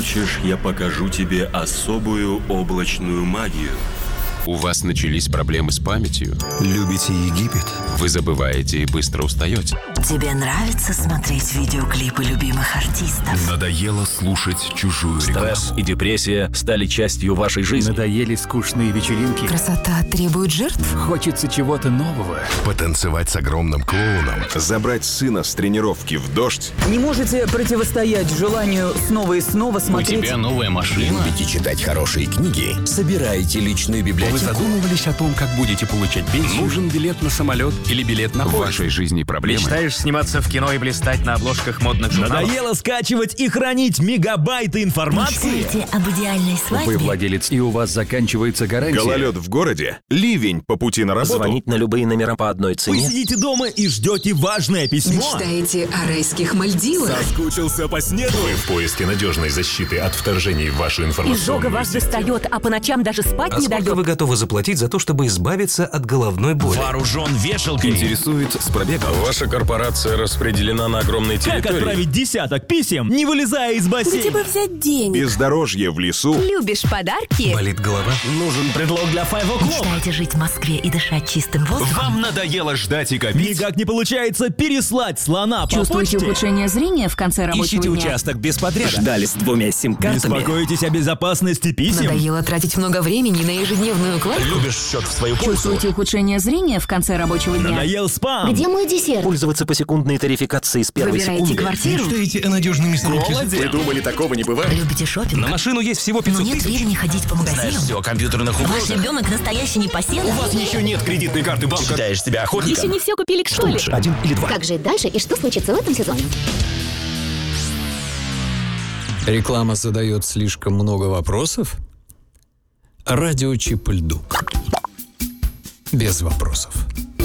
Хочешь, я покажу тебе особую облачную магию? У вас начались проблемы с памятью? Любите Египет? Вы забываете и быстро устаете? Тебе нравится смотреть видеоклипы любимых артистов? Надоело слушать чужую рекламу? Стресс и депрессия стали частью вашей жизни. Надоели скучные вечеринки. Красота требует жертв? Хочется чего-то нового. Потанцевать с огромным клоуном? Забрать сына с тренировки в дождь? Не можете противостоять желанию снова и снова смотреть? У тебя новая машина. Любите читать хорошие книги? Собираете личную библиотеку? Вы задумывались о том, как будете получать пенсию? Нужен билет на самолет или билет на В поезд? вашей жизни проблемы? Мечтаешь сниматься в кино и блистать на обложках модных журналов? Надоело скачивать и хранить мегабайты информации? Мечтаете об идеальной Вы свадьбе? владелец, и у вас заканчивается гарантия. Гололед в городе? Ливень по пути на работу? Звонить на любые номера по одной Вы цене? сидите дома и ждете важное письмо? Мечтаете о райских Мальдивах? Соскучился по снегу? В поиске надежной защиты от вторжений в вашу информационную Изжога вас сеть. достает, а по ночам даже спать не дает. Вы готовы заплатить за то, чтобы избавиться от головной боли? Вооружен вешалкой? Интересует с пробегом? Ваша корпорация распределена на огромной Как территории. отправить десяток писем, не вылезая из бассейна? Где бы взять денег? Бездорожье в лесу? Любишь подарки? Болит голова? Нужен предлог для 5 o'clock? Мечтаете жить в Москве и дышать чистым воздухом? Вам надоело ждать и копить? Никак не получается переслать слона по Чувствуете почте? ухудшение зрения в конце рабочего Ищите дня? участок без подряда? Ждали с 2 сим-картами? Беспокоитесь о безопасности писем? Надоело тратить много времени на ежедневную укладку? Любишь счет в свою пользу? Чувствуете ухудшение зрения в конце рабочего дня? Надоел спам? Где мой десерт? Пользоваться посекундной тарификацией с первой Выбираете секунды? квартиру? Мечтаете о надежном месте Голоден? думали, такого не бывает? Любите шопинг? машину есть всего Но 500 нет времени ходить по магазинам? Все о компьютерных Ваш угрозах. ребенок настоящий непоседа? Еще нет кредитной карты банка. Считаешь себя охотником? Еще не все купили, что ли? 1 или 2? Как жить дальше и что случится в этом сезоне? Реклама задает слишком много вопросов? Радио Чип и Льду. Без вопросов.